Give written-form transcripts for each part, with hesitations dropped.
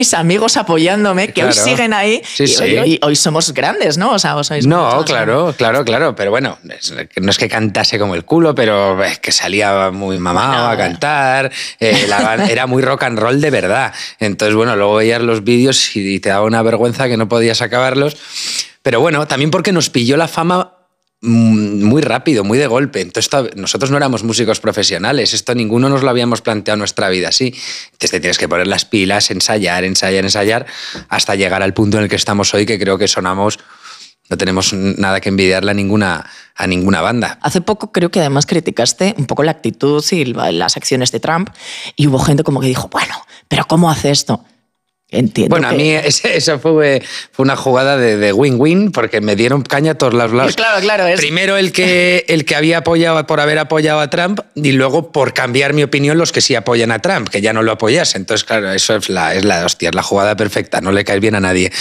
mis amigos apoyándome, que hoy siguen ahí. Sí, y hoy somos grandes, ¿no? O sea, vos sois no, claro. Pero bueno, no es que cantase como el culo, pero es que salía muy mamado a cantar. Era muy rock and roll de verdad. Entonces, bueno, luego veías los vídeos y te daba una vergüenza que no podías acabarlos. Pero bueno, también porque nos pilló la fama muy rápido, muy de golpe. Entonces, nosotros no éramos músicos profesionales, esto ninguno nos lo habíamos planteado en nuestra vida así. Entonces te tienes que poner las pilas, ensayar, hasta llegar al punto en el que estamos hoy, que creo que sonamos, no tenemos nada que envidiarle a ninguna banda. Hace poco creo que además criticaste un poco la actitud y las acciones de Trump, y hubo gente como que dijo, bueno, pero ¿cómo hace esto? Entiendo. Bueno, a mí eso fue una jugada de win-win, porque me dieron caña a todos los lados. Claro. Primero el que había apoyado por haber apoyado a Trump, y luego por cambiar mi opinión los que sí apoyan a Trump, que ya no lo apoyas. Entonces, claro, eso es la jugada perfecta, no le caes bien a nadie.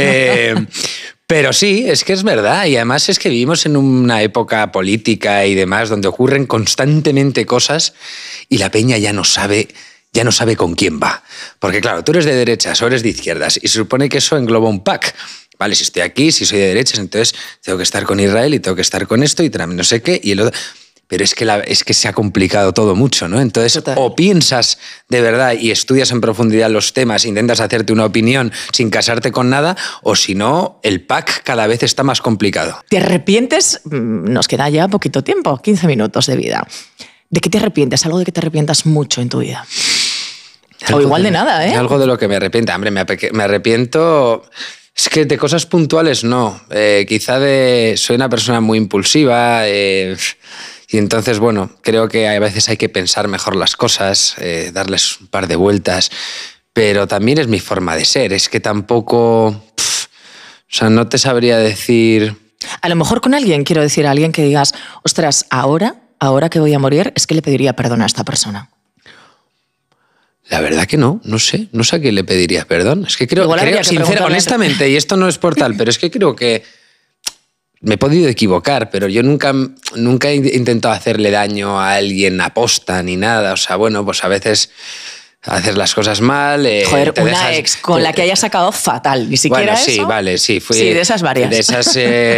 Pero sí, es que es verdad, y además es que vivimos en una época política y demás donde ocurren constantemente cosas y la peña ya no sabe con quién va. Porque claro, tú eres de derechas o eres de izquierdas y se supone que eso engloba un pack. Vale, si estoy aquí, si soy de derechas, entonces tengo que estar con Israel y tengo que estar con esto y no sé qué y el otro. Pero es que se ha complicado todo mucho, ¿no? Entonces, total, o piensas de verdad y estudias en profundidad los temas, intentas hacerte una opinión sin casarte con nada, o si no, el pack cada vez está más complicado. ¿Te arrepientes? Nos queda ya poquito tiempo, 15 minutos de vida. ¿De qué te arrepientes? Algo de que te arrepientas mucho en tu vida. O igual de nada, ¿eh? Algo de lo que me arrepiento. Hombre, me arrepiento... Es que de cosas puntuales no. Quizá soy una persona muy impulsiva y entonces, bueno, creo que a veces hay que pensar mejor las cosas, darles un par de vueltas, pero también es mi forma de ser. Es que tampoco... o sea, no te sabría decir... A lo mejor con alguien, quiero decir, a alguien que digas, ostras, ahora que voy a morir, es que le pediría perdón a esta persona. La verdad que no sé a quién le pedirías perdón. Es que creo honestamente, y esto no es por tal, pero es que creo que me he podido equivocar, pero yo nunca he intentado hacerle daño a alguien aposta ni nada. O sea, bueno, pues a veces haces las cosas mal. Joder, una ex con la que hayas sacado fatal, ni siquiera bueno, sí, eso. Vale, sí. Sí, de esas varias. De esas,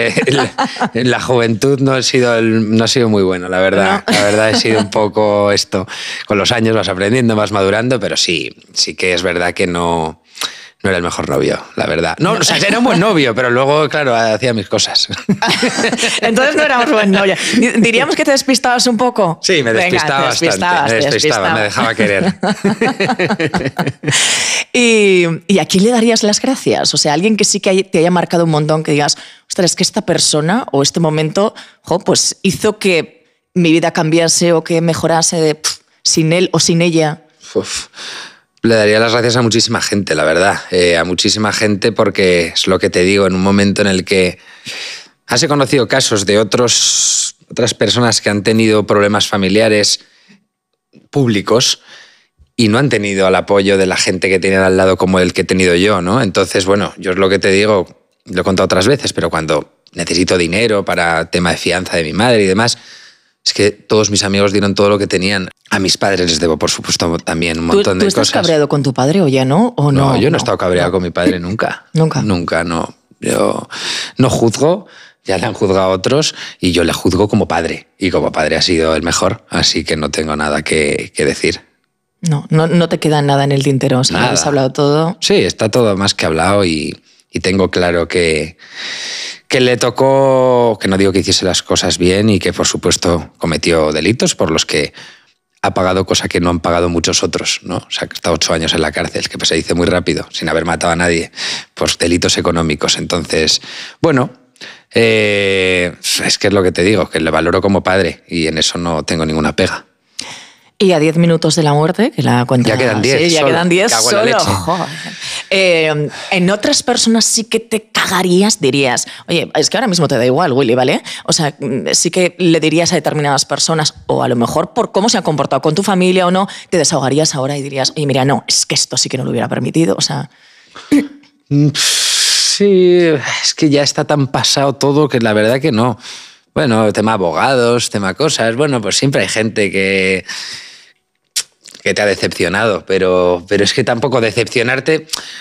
en la juventud no ha sido muy bueno, la verdad. No. La verdad he sido un poco esto. Con los años vas aprendiendo, vas madurando, pero sí que es verdad que no era el mejor novio, la verdad. No, o sea, era un buen novio, pero luego, claro, hacía mis cosas. Entonces no éramos buen novio. ¿Diríamos que te despistabas un poco? Sí, me despistaba bastante. Me despistaba, me dejaba querer. ¿Y a quién le darías las gracias? O sea, alguien que sí que te haya marcado un montón, que digas, ostras, es que esta persona o este momento pues hizo que mi vida cambiase o que mejorase sin él o sin ella. Uf. Le daría las gracias a muchísima gente, la verdad. A muchísima gente, porque es lo que te digo, en un momento en el que has conocido casos de otras personas que han tenido problemas familiares públicos y no han tenido el apoyo de la gente que tienen al lado como el que he tenido yo, ¿no? Entonces, bueno, yo es lo que te digo, lo he contado otras veces, pero cuando necesito dinero para tema de fianza de mi madre y demás, es que todos mis amigos dieron todo lo que tenían. A mis padres les debo, por supuesto, también un montón de cosas. ¿Tú estás cabreado con tu padre o ya no? ¿O no? No, yo no he estado cabreado con mi padre nunca. ¿Nunca? Nunca, no. Yo no juzgo, ya le han juzgado a otros y yo le juzgo como padre. Y como padre ha sido el mejor, así que no tengo nada que decir. No te queda nada en el tintero, o sea, has hablado todo. Sí, está todo más que hablado y tengo claro que le tocó, que no digo que hiciese las cosas bien y que por supuesto cometió delitos por los que ha pagado, cosa que no han pagado muchos otros, ¿no? O sea, que está 8 años en la cárcel, que pues se dice muy rápido, sin haber matado a nadie, pues delitos económicos. Entonces, bueno, es que es lo que te digo, que le valoro como padre y en eso no tengo ninguna pega. Y a 10 minutos de la muerte, que la cuenta... Ya quedan 10. Sí, ya quedan 10 solo. Joder. En otras personas sí que te cagarías, dirías, oye, es que ahora mismo te da igual, Willy, ¿vale? O sea, sí que le dirías a determinadas personas, o a lo mejor por cómo se ha comportado con tu familia o no, te desahogarías ahora y dirías, oye, mira, no, es que esto sí que no lo hubiera permitido, o sea... Sí, es que ya está tan pasado todo que la verdad que no. Bueno, tema abogados, tema cosas, bueno, pues siempre hay gente que que te ha decepcionado, pero es que tampoco decepcionarte,